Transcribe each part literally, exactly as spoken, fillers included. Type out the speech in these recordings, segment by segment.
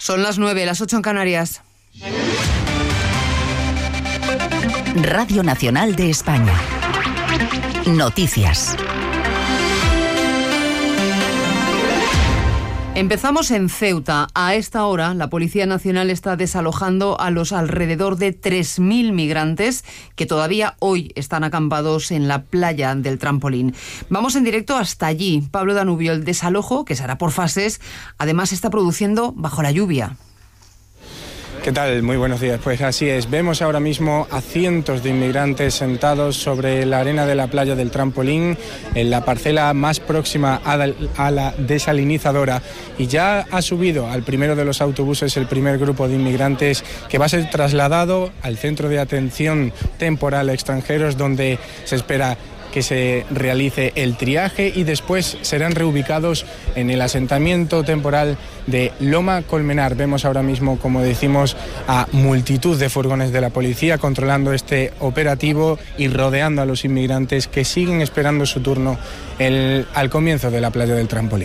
Son las nueve, las ocho en Canarias. Radio Nacional de España. Noticias. Empezamos en Ceuta. A esta hora, la Policía Nacional está desalojando a los alrededor de tres mil migrantes que todavía hoy están acampados en la playa del Trampolín. Vamos en directo hasta allí. Pablo Danubio, el desalojo, que se hará por fases, además se está produciendo bajo la lluvia. ¿Qué tal? Muy buenos días. Pues así es. Vemos ahora mismo a cientos de inmigrantes sentados sobre la arena de la playa del Trampolín, en la parcela más próxima a la desalinizadora. Y ya ha subido al primero de los autobuses el primer grupo de inmigrantes que va a ser trasladado al Centro de Atención Temporal a Extranjeros, donde se espera que se realice el triaje y después serán reubicados en el asentamiento temporal de Loma Colmenar. Vemos ahora mismo, como decimos, a multitud de furgones de la policía controlando este operativo y rodeando a los inmigrantes que siguen esperando su turno el, al comienzo de la playa del Trampolín.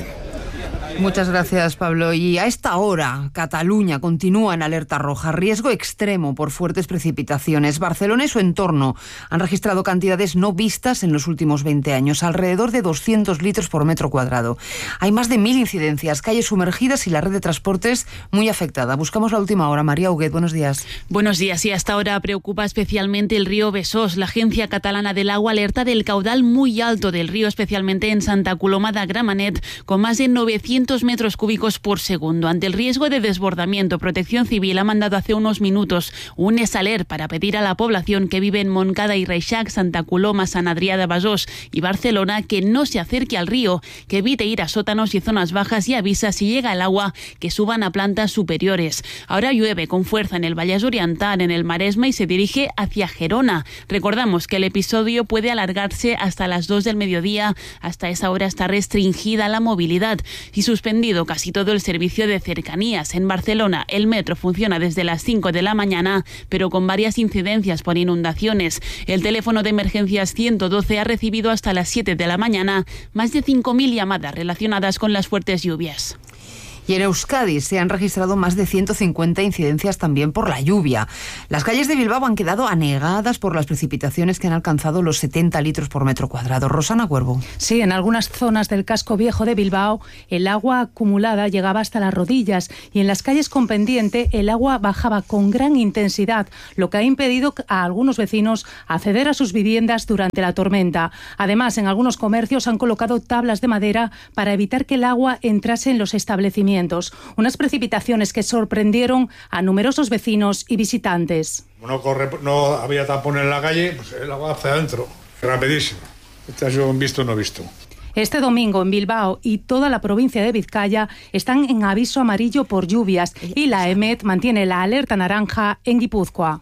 Muchas gracias, Pablo. Y a esta hora, Cataluña continúa en alerta roja, riesgo extremo por fuertes precipitaciones. Barcelona y su entorno han registrado cantidades no vistas en los últimos veinte años, alrededor de doscientos litros por metro cuadrado. Hay más de mil incidencias, calles sumergidas y la red de transportes muy afectada. Buscamos la última hora. María Huguet, buenos días. Buenos días. Y hasta ahora preocupa especialmente el río Besós. La Agencia Catalana del Agua alerta del caudal muy alto del río, especialmente en Santa Coloma de Gramenet, con más de novecientos metros cúbicos por segundo. Ante el riesgo de desbordamiento, Protección Civil ha mandado hace unos minutos un esaler para pedir a la población que vive en Montcada y Reixac, Santa Coloma, Sant Adrià de Besós y Barcelona que no se acerque al río, que evite ir a sótanos y zonas bajas y avisa si llega el agua que suban a plantas superiores. Ahora llueve con fuerza en el Vallès Oriental, en el Maresme y se dirige hacia Gerona. Recordamos que el episodio puede alargarse hasta las dos del mediodía. Hasta esa hora está restringida la movilidad y suspendido casi todo el servicio de cercanías. En Barcelona, el metro funciona desde las cinco de la mañana, pero con varias incidencias por inundaciones. El teléfono de emergencias ciento doce ha recibido hasta las siete de la mañana más de cinco mil llamadas relacionadas con las fuertes lluvias. Y en Euskadi se han registrado más de ciento cincuenta incidencias también por la lluvia. Las calles de Bilbao han quedado anegadas por las precipitaciones que han alcanzado los setenta litros por metro cuadrado. Rosana Cuervo. Sí, en algunas zonas del casco viejo de Bilbao el agua acumulada llegaba hasta las rodillas y en las calles con pendiente el agua bajaba con gran intensidad, lo que ha impedido a algunos vecinos acceder a sus viviendas durante la tormenta. Además, en algunos comercios han colocado tablas de madera para evitar que el agua entrase en los establecimientos. Unas precipitaciones que sorprendieron a numerosos vecinos y visitantes. No, corre, no había tapón en la calle, pues el agua hacia adentro, rapidísimo. Este ha sido un visto no visto. Este domingo en Bilbao y toda la provincia de Vizcaya están en aviso amarillo por lluvias y la EMET mantiene la alerta naranja en Guipúzcoa.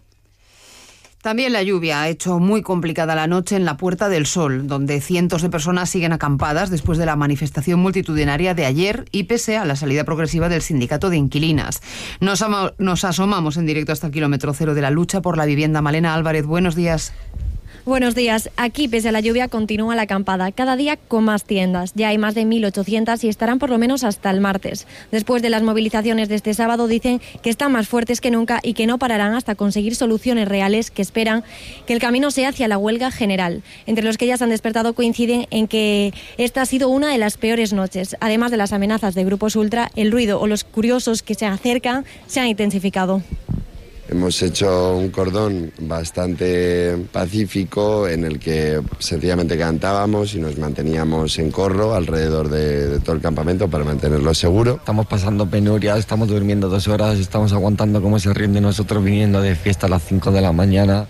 También la lluvia ha hecho muy complicada la noche en la Puerta del Sol, donde cientos de personas siguen acampadas después de la manifestación multitudinaria de ayer y pese a la salida progresiva del sindicato de inquilinas. Nos, ama, nos asomamos en directo hasta el kilómetro cero de la lucha por la vivienda. Malena Álvarez, buenos días. Buenos días. Aquí, pese a la lluvia, continúa la acampada. Cada día con más tiendas. Ya hay más de mil ochocientas y estarán por lo menos hasta el martes. Después de las movilizaciones de este sábado, dicen que están más fuertes que nunca y que no pararán hasta conseguir soluciones reales que esperan que el camino sea hacia la huelga general. Entre los que ya se han despertado coinciden en que esta ha sido una de las peores noches. Además de las amenazas de grupos ultra, el ruido o los curiosos que se acercan se han intensificado. Hemos hecho un cordón bastante pacífico en el que sencillamente cantábamos y nos manteníamos en corro alrededor de, de todo el campamento para mantenerlo seguro. Estamos pasando penurias, estamos durmiendo dos horas, estamos aguantando cómo se ríen de nosotros viniendo de fiesta a las cinco de la mañana.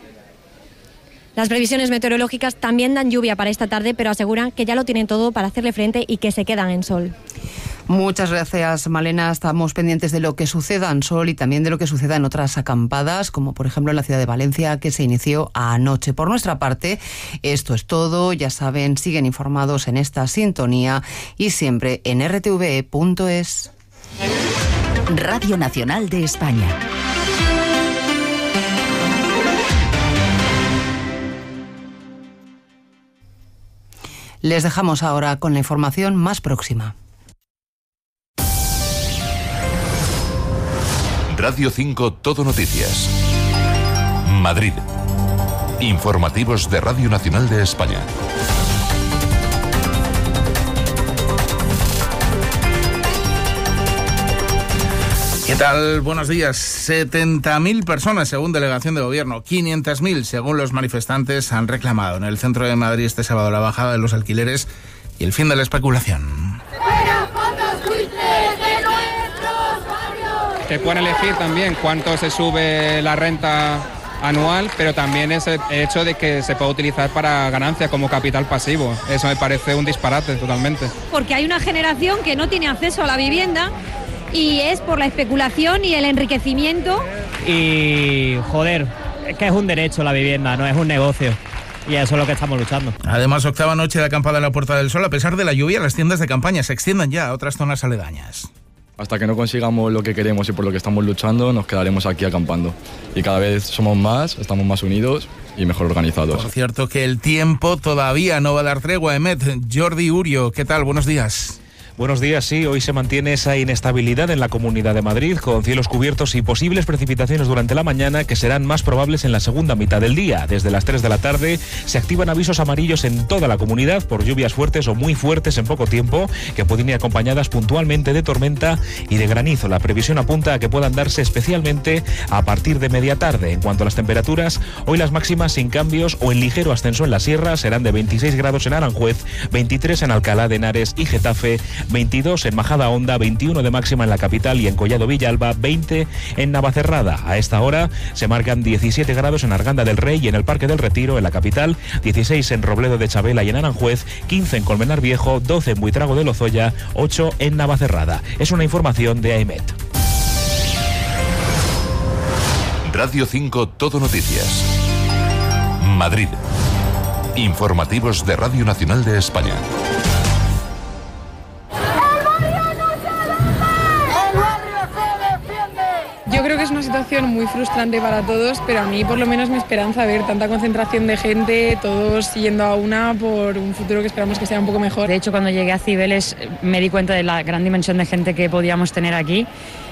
Las previsiones meteorológicas también dan lluvia para esta tarde, pero aseguran que ya lo tienen todo para hacerle frente y que se quedan en sol. Muchas gracias, Malena. Estamos pendientes de lo que suceda en Sol y también de lo que suceda en otras acampadas, como por ejemplo en la ciudad de Valencia, que se inició anoche. Por nuestra parte, esto es todo. Ya saben, siguen informados en esta sintonía y siempre en r t v e punto es. Radio Nacional de España. Les dejamos ahora con la información más próxima. Radio cinco Todo Noticias. Madrid. Informativos de Radio Nacional de España. ¿Qué tal? Buenos días. setenta mil personas según delegación de gobierno, quinientas mil según los manifestantes han reclamado en el centro de Madrid este sábado la bajada de los alquileres y el fin de la especulación. Que pueden elegir también cuánto se sube la renta anual, pero también es el hecho de que se puede utilizar para ganancia como capital pasivo. Eso me parece un disparate totalmente. Porque hay una generación que no tiene acceso a la vivienda y es por la especulación y el enriquecimiento. Y joder, es que es un derecho la vivienda, no es un negocio. Y eso es lo que estamos luchando. Además, octava noche de acampada en la Puerta del Sol. A pesar de la lluvia, las tiendas de campaña se extienden ya a otras zonas aledañas. Hasta que no consigamos lo que queremos y por lo que estamos luchando, nos quedaremos aquí acampando. Y cada vez somos más, estamos más unidos y mejor organizados. Por cierto que el tiempo todavía no va a dar tregua, Emet. Jordi Urio, ¿qué tal? Buenos días. Buenos días, sí, hoy se mantiene esa inestabilidad en la Comunidad de Madrid, con cielos cubiertos y posibles precipitaciones durante la mañana que serán más probables en la segunda mitad del día. Desde las tres de la tarde se activan avisos amarillos en toda la comunidad por lluvias fuertes o muy fuertes en poco tiempo, que pueden ir acompañadas puntualmente de tormenta y de granizo. La previsión apunta a que puedan darse especialmente a partir de media tarde. En cuanto a las temperaturas, hoy las máximas sin cambios o en ligero ascenso en la sierra serán de veintiséis grados en Aranjuez, veintitrés en Alcalá de Henares y Getafe, veintidós en Majadahonda, veintiuno de máxima en la capital y en Collado Villalba, veinte en Navacerrada. A esta hora se marcan diecisiete grados en Arganda del Rey y en el Parque del Retiro, en la capital, dieciséis en Robledo de Chabela y en Aranjuez, quince en Colmenar Viejo, doce en Buitrago de Lozoya, ocho en Navacerrada. Es una información de AEMET. Radio cinco Todo Noticias. Madrid. Informativos de Radio Nacional de España. Yo creo que es una situación muy frustrante para todos, pero a mí por lo menos me esperanza ver tanta concentración de gente, todos yendo a una por un futuro que esperamos que sea un poco mejor. De hecho, cuando llegué a Cibeles me di cuenta de la gran dimensión de gente que podíamos tener aquí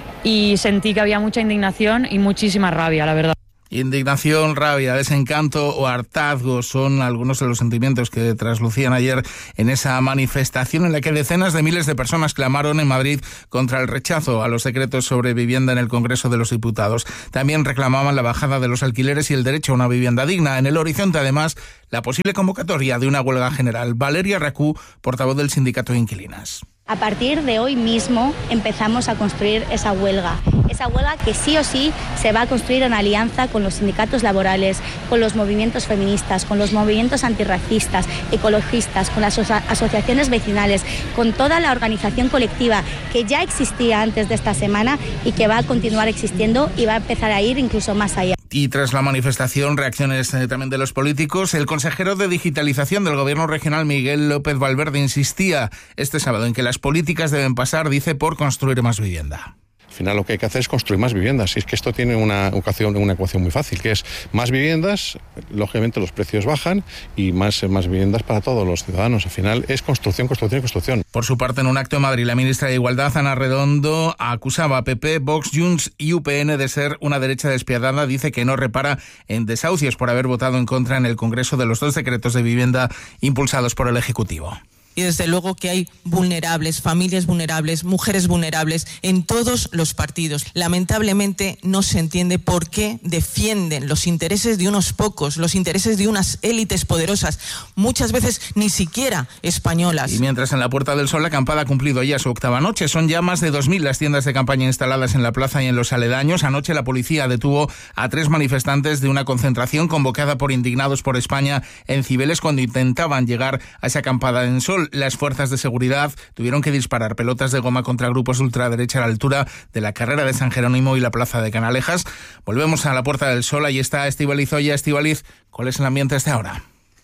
y sentí que había mucha indignación y muchísima rabia, la verdad. Indignación, rabia, desencanto o hartazgo son algunos de los sentimientos que traslucían ayer en esa manifestación en la que decenas de miles de personas clamaron en Madrid contra el rechazo a los decretos sobre vivienda en el Congreso de los Diputados. También reclamaban la bajada de los alquileres y el derecho a una vivienda digna. En el horizonte, además, la posible convocatoria de una huelga general. Valeria Racú, portavoz del Sindicato de Inquilinas. A partir de hoy mismo empezamos a construir esa huelga, esa huelga que sí o sí se va a construir en alianza con los sindicatos laborales, con los movimientos feministas, con los movimientos antirracistas, ecologistas, con las asociaciones vecinales, con toda la organización colectiva que ya existía antes de esta semana y que va a continuar existiendo y va a empezar a ir incluso más allá. Y tras la manifestación, reacciones eh, también de los políticos. El consejero de Digitalización del Gobierno regional, Miguel López Valverde, insistía este sábado en que las políticas deben pasar, dice, por construir más vivienda. Al final lo que hay que hacer es construir más viviendas. Y es que esto tiene una ecuación, una ecuación muy fácil, que es más viviendas, lógicamente los precios bajan y más, más viviendas para todos los ciudadanos. Al final es construcción, construcción, construcción. Por su parte, en un acto en Madrid, la ministra de Igualdad, Ana Redondo, acusaba a P P, Vox, Junts y U P N de ser una derecha despiadada. Dice que no repara en desahucios por haber votado en contra en el Congreso de los dos decretos de vivienda impulsados por el Ejecutivo. Y desde luego que hay vulnerables, familias vulnerables, mujeres vulnerables en todos los partidos. Lamentablemente no se entiende por qué defienden los intereses de unos pocos, los intereses de unas élites poderosas, muchas veces ni siquiera españolas. Y mientras en la Puerta del Sol la acampada ha cumplido ya su octava noche, son ya más de dos mil las tiendas de campaña instaladas en la plaza y en los aledaños. Anoche la policía detuvo a tres manifestantes de una concentración convocada por Indignados por España en Cibeles cuando intentaban llegar a esa acampada en Sol. Las fuerzas de seguridad tuvieron que disparar pelotas de goma contra grupos ultraderecha a la altura de la carrera de San Jerónimo y la plaza de Canalejas. Volvemos a la Puerta del Sol, ahí está Estíbaliz Zoya. Estíbaliz, ¿cuál es el ambiente hasta ahora?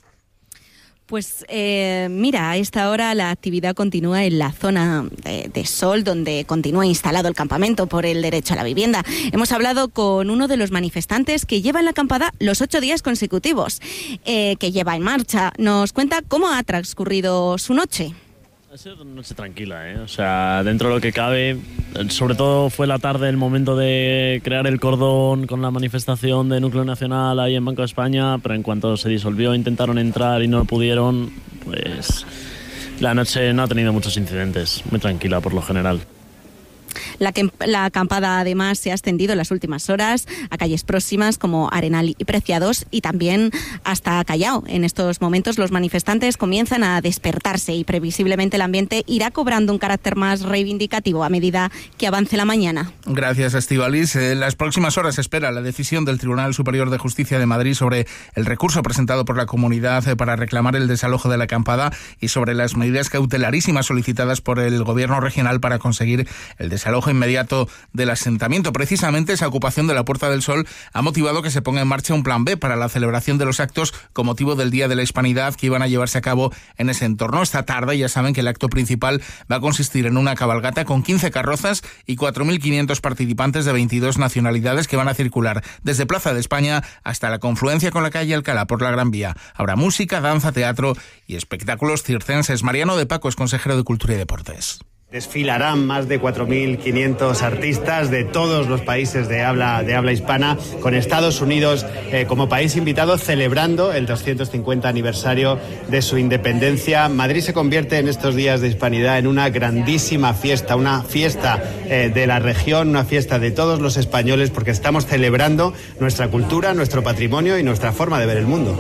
Pues eh, mira, a esta hora la actividad continúa en la zona de, de Sol, donde continúa instalado el campamento por el derecho a la vivienda. Hemos hablado con uno de los manifestantes que lleva en la acampada los ocho días consecutivos, eh, que lleva en marcha. Nos cuenta cómo ha transcurrido su noche. Ha sido una noche tranquila, ¿eh? O sea, dentro de lo que cabe, sobre todo fue la tarde el momento de crear el cordón con la manifestación de Núcleo Nacional ahí en Banco de España, pero en cuanto se disolvió intentaron entrar y no pudieron, pues la noche no ha tenido muchos incidentes, muy tranquila por lo general. La, que, la acampada además se ha extendido en las últimas horas a calles próximas como Arenal y Preciados y también hasta Callao. En estos momentos los manifestantes comienzan a despertarse y previsiblemente el ambiente irá cobrando un carácter más reivindicativo a medida que avance la mañana. Gracias, Estíbaliz. En las próximas horas se espera la decisión del Tribunal Superior de Justicia de Madrid sobre el recurso presentado por la comunidad para reclamar el desalojo de la acampada y sobre las medidas cautelarísimas solicitadas por el Gobierno regional para conseguir el desalojo desalojo inmediato del asentamiento. Precisamente esa ocupación de la Puerta del Sol ha motivado que se ponga en marcha un plan B para la celebración de los actos con motivo del Día de la Hispanidad que iban a llevarse a cabo en ese entorno. Esta tarde ya saben que el acto principal va a consistir en una cabalgata con quince carrozas y cuatro mil quinientos participantes de veintidós nacionalidades que van a circular desde Plaza de España hasta la confluencia con la calle Alcalá por la Gran Vía. Habrá música, danza, teatro y espectáculos circenses. Mariano de Paco es consejero de Cultura y Deportes. Desfilarán más de cuatro mil quinientos artistas de todos los países de habla, de habla hispana, con Estados Unidos eh, como país invitado, celebrando el doscientos cincuenta aniversario de su independencia. Madrid se convierte en estos días de hispanidad en una grandísima fiesta, una fiesta eh, de la región, una fiesta de todos los españoles, porque estamos celebrando nuestra cultura, nuestro patrimonio y nuestra forma de ver el mundo.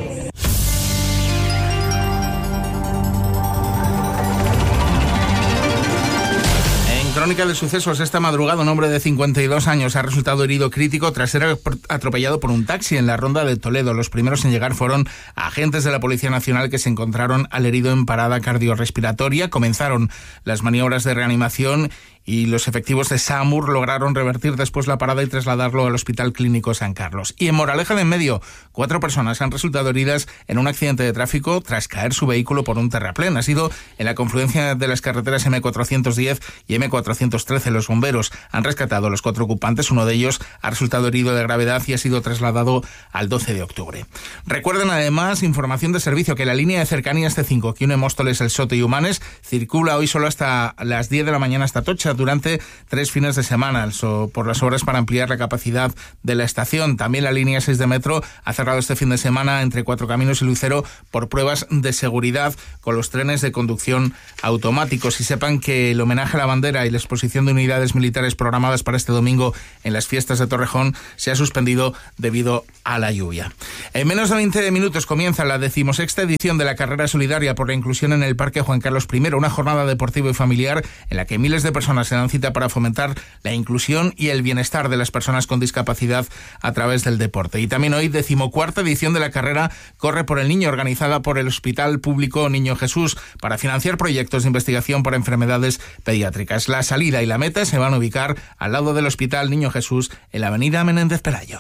Crónica de sucesos. Esta madrugada un hombre de cincuenta y dos años ha resultado herido crítico tras ser atropellado por un taxi en la Ronda de Toledo. Los primeros en llegar fueron agentes de la Policía Nacional que se encontraron al herido en parada cardiorrespiratoria. Comenzaron las maniobras de reanimación y los efectivos de SAMUR lograron revertir después la parada y trasladarlo al Hospital Clínico San Carlos. Y en Moraleja de Enmedio, cuatro personas han resultado heridas en un accidente de tráfico tras caer su vehículo por un terraplén. Ha sido en la confluencia de las carreteras eme cuatrocientos diez y eme cuatrocientos trece. Los bomberos han rescatado a los cuatro ocupantes. Uno de ellos ha resultado herido de gravedad y ha sido trasladado al doce de octubre. Recuerden además, información de servicio, que la línea de cercanías ce cinco, que une Móstoles, El Soto y Humanes, circula hoy solo hasta las diez de la mañana hasta Atocha durante tres fines de semana por las obras para ampliar la capacidad de la estación. También la línea seis de metro ha cerrado este fin de semana entre Cuatro Caminos y Lucero por pruebas de seguridad con los trenes de conducción automáticos. Y sepan que el homenaje a la bandera y la exposición de unidades militares programadas para este domingo en las fiestas de Torrejón se ha suspendido debido a la lluvia. En menos de veinte minutos comienza la decimosexta edición de la Carrera Solidaria por la Inclusión en el Parque Juan Carlos primero, una jornada deportiva y familiar en la que miles de personas se dan cita para fomentar la inclusión y el bienestar de las personas con discapacidad a través del deporte. Y también hoy, decimocuarta edición de la carrera Corre por el Niño, organizada por el Hospital Público Niño Jesús para financiar proyectos de investigación por enfermedades pediátricas. La salida y la meta se van a ubicar al lado del Hospital Niño Jesús en la avenida Menéndez Pelayo.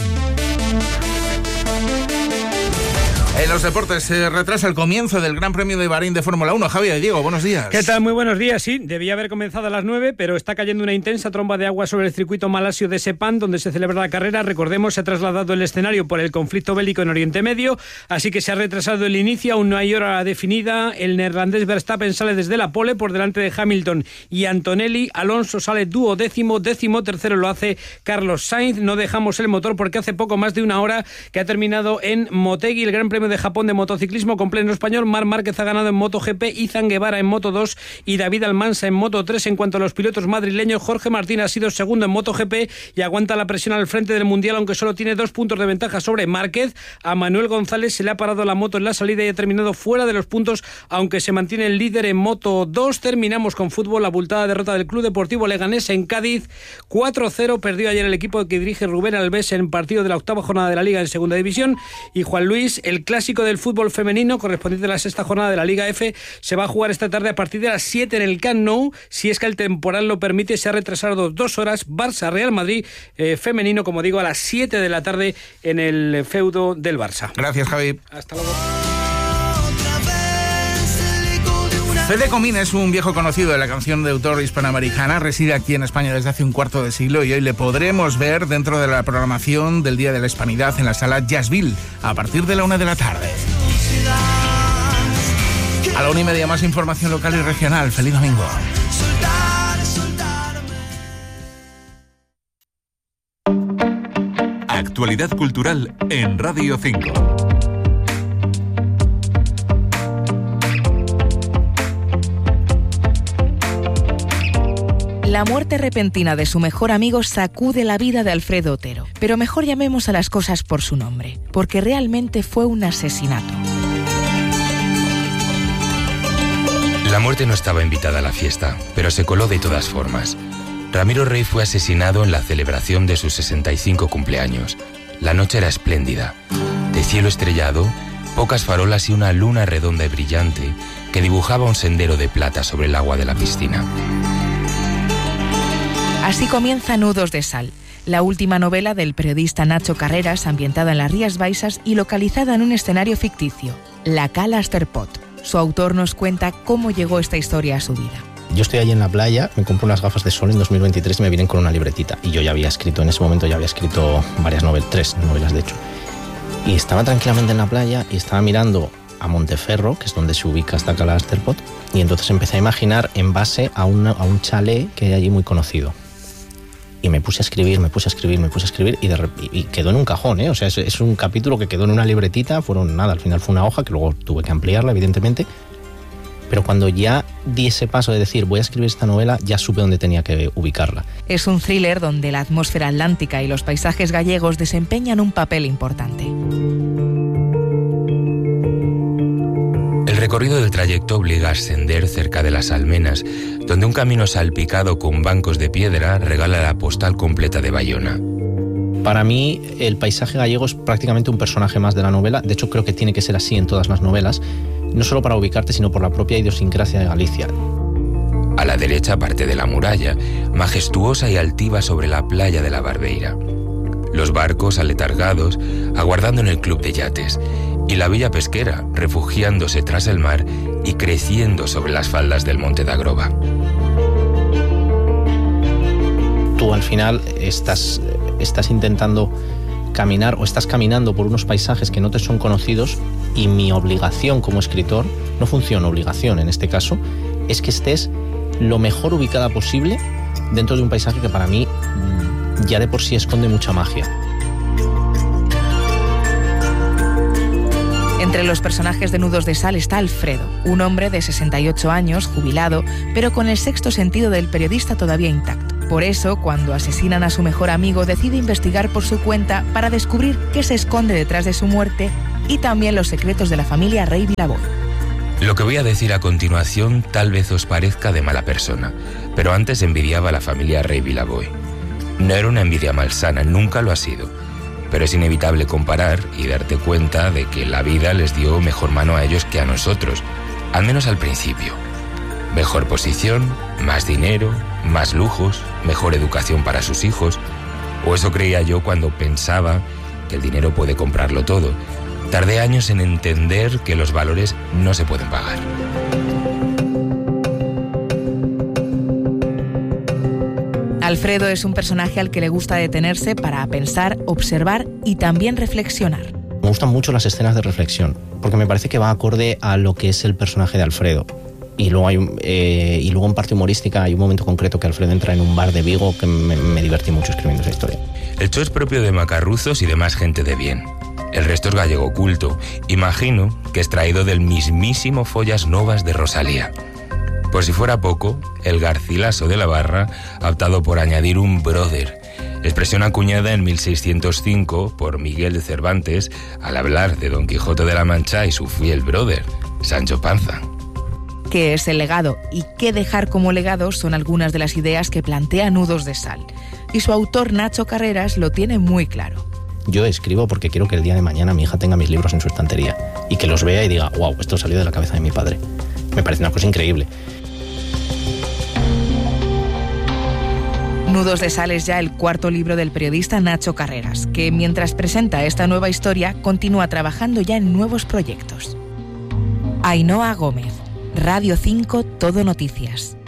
En los deportes se retrasa el comienzo del Gran Premio de Bahrein de Fórmula uno. Javier, Diego, buenos días. ¿Qué tal? Muy buenos días. Sí, debía haber comenzado a las nueve, pero está cayendo una intensa tromba de agua sobre el circuito malasio de Sepang, donde se celebra la carrera. Recordemos, se ha trasladado el escenario por el conflicto bélico en Oriente Medio, así que se ha retrasado el inicio. Aún no hay hora definida. El neerlandés Verstappen sale desde la pole por delante de Hamilton y Antonelli. Alonso sale duodécimo, décimo tercero lo hace Carlos Sainz. No dejamos el motor porque hace poco más de una hora que ha terminado en Motegi el Gran Premio de Japón de motociclismo con pleno español. Marc Márquez ha ganado en MotoGP, Izan Guevara en Moto dos y David Almansa en Moto tres. En cuanto a los pilotos madrileños, Jorge Martín ha sido segundo en MotoGP y aguanta la presión al frente del Mundial, aunque solo tiene dos puntos de ventaja sobre Márquez. A Manuel González se le ha parado la moto en la salida y ha terminado fuera de los puntos, aunque se mantiene el líder en Moto dos. Terminamos con fútbol. La abultada derrota del Club Deportivo Leganés en Cádiz, cuatro cero. Perdió ayer el equipo que dirige Rubén Alves en partido de la octava jornada de la Liga en Segunda División. Y Juan Luis, el clásico del fútbol femenino correspondiente a la sexta jornada de la Liga F, se va a jugar esta tarde a partir de las siete en el Camp Nou. Si es que el temporal lo permite, se ha retrasado dos horas. Barça-Real Madrid eh, femenino, como digo, a las siete de la tarde en el feudo del Barça. Gracias, Javi. Hasta luego. Fede Comín es un viejo conocido de la canción de autor hispanoamericana, reside aquí en España desde hace un cuarto de siglo y hoy le podremos ver dentro de la programación del Día de la Hispanidad en la sala Jazzville a partir de la una de la tarde. A la una y media más información local y regional. Feliz domingo. Actualidad cultural en Radio cinco. La muerte repentina de su mejor amigo sacude la vida de Alfredo Otero. Pero mejor llamemos a las cosas por su nombre, porque realmente fue un asesinato. La muerte no estaba invitada a la fiesta, pero se coló de todas formas. Ramiro Rey fue asesinado en la celebración de sus sesenta y cinco cumpleaños. La noche era espléndida. De cielo estrellado, pocas farolas y una luna redonda y brillante que dibujaba un sendero de plata sobre el agua de la piscina. Así comienza Nudos de Sal, la última novela del periodista Nacho Carreras, ambientada en las Rías Baixas y localizada en un escenario ficticio, la Cala Asterpot. Su autor nos cuenta cómo llegó esta historia a su vida. Yo estoy allí en la playa, me compro unas gafas de sol en dos mil veintitrés y me vienen con una libretita. Y yo ya había escrito, en ese momento ya había escrito varias novelas, tres novelas de hecho. Y estaba tranquilamente en la playa y estaba mirando a Monteferro, que es donde se ubica esta Cala Asterpot, y entonces empecé a imaginar en base a, una, a un chalet que hay allí muy conocido. Y me puse a escribir, me puse a escribir, me puse a escribir y, de, y quedó en un cajón, ¿eh? O sea, es, es un capítulo que quedó en una libretita, fueron nada, al final fue una hoja que luego tuve que ampliarla, evidentemente. Pero cuando ya di ese paso de decir voy a escribir esta novela, ya supe dónde tenía que ubicarla. Es un thriller donde la atmósfera atlántica y los paisajes gallegos desempeñan un papel importante. El recorrido del trayecto obliga a ascender cerca de las almenas, donde un camino salpicado con bancos de piedra regala la postal completa de Bayona. Para mí, el paisaje gallego es prácticamente un personaje más de la novela. De hecho, creo que tiene que ser así en todas las novelas, no solo para ubicarte, sino por la propia idiosincrasia de Galicia. A la derecha, parte de la muralla, majestuosa y altiva sobre la playa de la Barbeira. Los barcos aletargados, aguardando en el club de yates, y la villa pesquera, refugiándose tras el mar y creciendo sobre las faldas del Monte de Agroba. Tú al final estás, estás intentando caminar o estás caminando por unos paisajes que no te son conocidos y mi obligación como escritor, no funciona obligación en este caso, es que estés lo mejor ubicada posible dentro de un paisaje que para mí ya de por sí esconde mucha magia. Entre los personajes de Nudos de Sal está Alfredo, un hombre de sesenta y ocho años, jubilado, pero con el sexto sentido del periodista todavía intacto. Por eso, cuando asesinan a su mejor amigo, decide investigar por su cuenta para descubrir qué se esconde detrás de su muerte y también los secretos de la familia Rey Vilaboy. Lo que voy a decir a continuación tal vez os parezca de mala persona, pero antes envidiaba a la familia Rey Vilaboy. No era una envidia malsana, nunca lo ha sido. Pero es inevitable comparar y darte cuenta de que la vida les dio mejor mano a ellos que a nosotros, al menos al principio. Mejor posición, más dinero, más lujos, mejor educación para sus hijos. O eso creía yo cuando pensaba que el dinero puede comprarlo todo. Tardé años en entender que los valores no se pueden pagar. Alfredo es un personaje al que le gusta detenerse para pensar, observar y también reflexionar. Me gustan mucho las escenas de reflexión, porque me parece que va acorde a lo que es el personaje de Alfredo. Y luego, hay, eh, y luego en parte humorística hay un momento concreto que Alfredo entra en un bar de Vigo que me, me divertí mucho escribiendo esa historia. El show es propio de macarruzos y demás gente de bien. El resto es gallego culto. Imagino que es traído del mismísimo Follas Novas de Rosalía. Por si fuera poco, el Garcilaso de la Barra ha optado por añadir un brother, expresión acuñada en mil seiscientos cinco por Miguel de Cervantes al hablar de Don Quijote de la Mancha y su fiel brother, Sancho Panza. ¿Qué es el legado y qué dejar como legado? Son algunas de las ideas que plantea Nudos de Sal. Y su autor, Nacho Carreras, lo tiene muy claro. Yo escribo porque quiero que el día de mañana mi hija tenga mis libros en su estantería y que los vea y diga, wow, esto salió de la cabeza de mi padre. Me parece una cosa increíble. Nudos de Sal es ya el cuarto libro del periodista Nacho Carreras, que mientras presenta esta nueva historia, continúa trabajando ya en nuevos proyectos. Ainhoa Gómez, Radio cinco, Todo Noticias.